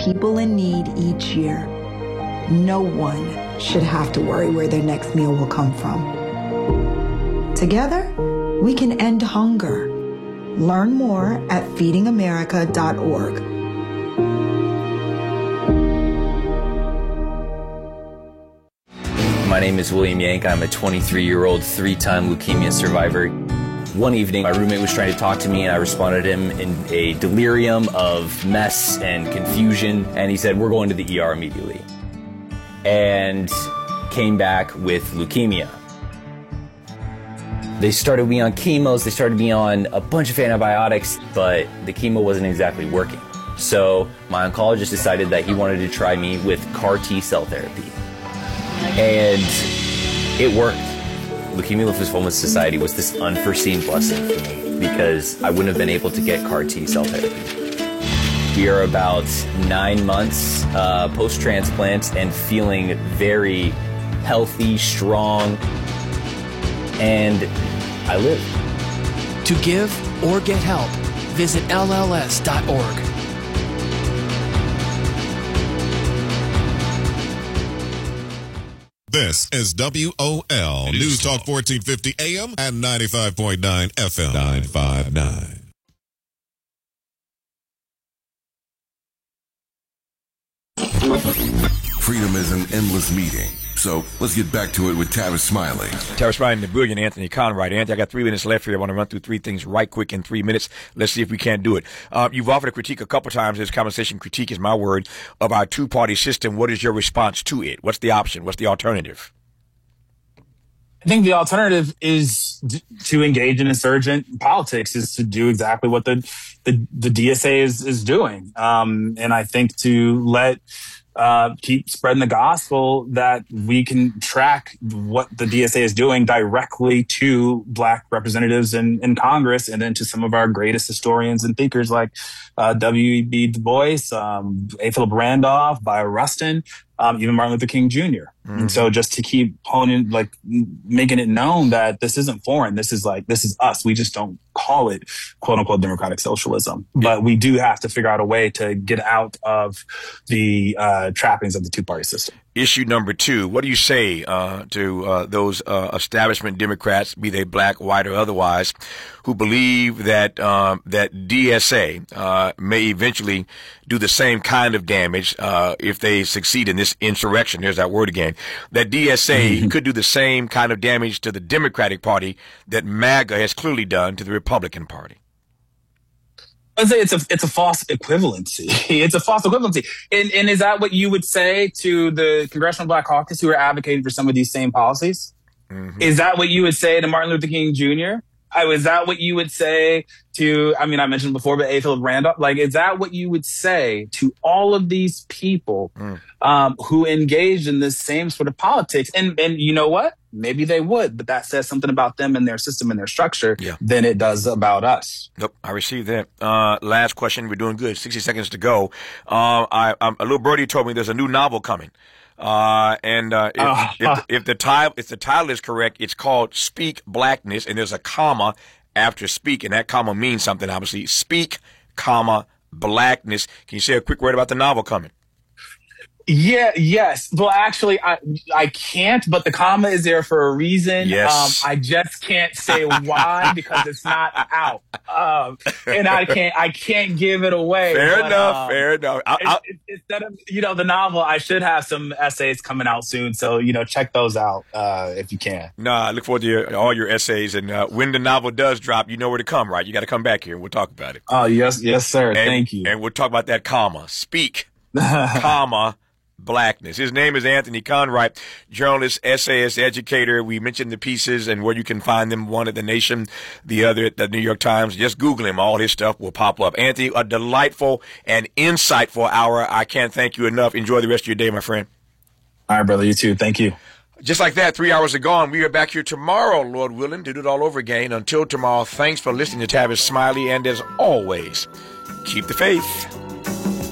people in need each year. No one should have to worry where their next meal will come from. Together, we can end hunger. Learn more at feedingamerica.org. My name is William Yank. I'm a 23-year-old three-time leukemia survivor. One evening, my roommate was trying to talk to me, and I responded to him in a delirium of mess and confusion, and he said, "We're going to the ER immediately," and came back with leukemia. They started me on chemos, they started me on a bunch of antibiotics, but the chemo wasn't exactly working. So my oncologist decided that he wanted to try me with CAR T-cell therapy. And it worked. Leukemia Lymphoma Society was this unforeseen blessing for me because I wouldn't have been able to get CAR T-cell therapy. We are about 9 months post-transplant and feeling very healthy, strong, and I live. To give or get help, visit LLS.org. This is WOL News Talk 1450 AM and 95.9 FM 959. Freedom is an endless meeting. So let's get back to it with Tavis Smiley. Tavis Smiley and the brilliant Anthony Conright. Anthony, I got 3 minutes left here. I want to run through three things right quick in 3 minutes. Let's see if we can't do it. You've offered a critique a couple times. This conversation, critique is my word, of our two-party system. What is your response to it? What's the option? What's the alternative? I think the alternative is to engage in insurgent politics, is to do exactly what the DSA is doing. And I think to keep spreading the gospel that we can track what the DSA is doing directly to Black representatives in Congress, and then to some of our greatest historians and thinkers like W.E.B. Du Bois, A. Philip Randolph, Bayard Rustin, even Martin Luther King Jr. Mm-hmm. And so just to keep making it known that this isn't foreign. This is us. We just don't call it quote unquote democratic socialism, but we do have to figure out a way to get out of the trappings of the two-party system. Issue number 2, what do you say to those establishment Democrats, be they black, white, or otherwise, who believe that that DSA may eventually do the same kind of damage if they succeed in this insurrection? There's that word again. That DSA could do the same kind of damage to the Democratic Party that MAGA has clearly done to the Republican Party. I'd say it's a false equivalency. It's a false equivalency. And is that what you would say to the Congressional Black Caucus who are advocating for some of these same policies? Mm-hmm. Is that what you would say to Martin Luther King Jr.? Is that what you would say to, I mentioned before, but A. Philip Randolph? Is that what you would say to all of these people who engaged in this same sort of politics? And you know what? Maybe they would, but that says something about them and their system and their structure than it does about us. Nope, I received that. Last question. We're doing good. 60 seconds to go. A little birdie told me there's a new novel coming. If the title is correct, it's called Speak Blackness, and there's a comma after speak, and that comma means something, obviously. Speak, comma, blackness. Can you say a quick word about the novel coming? Yes. Well, actually, I can't, but the comma is there for a reason. Yes. I just can't say why because it's not out. And I can't give it away. Fair enough. Instead of, the novel, I should have some essays coming out soon. So, check those out, if you can. No, I look forward to all your essays. And when the novel does drop, you know where to come, right? You got to come back here. We'll talk about it. Oh, yes, sir. Thank you. And we'll talk about that comma. Speak, comma, blackness. His name is Anthony Conright, journalist, essayist, educator. We mentioned the pieces and where you can find them. One at The Nation, the other at the New York Times. Just Google him. All his stuff will pop up. Anthony, a delightful and insightful hour. I can't thank you enough. Enjoy the rest of your day, my friend. All right, brother. You too. Thank you. Just like that, 3 hours are gone. We are back here tomorrow, Lord willing, to do it all over again. Until tomorrow, thanks for listening to Tavis Smiley. And as always, keep the faith.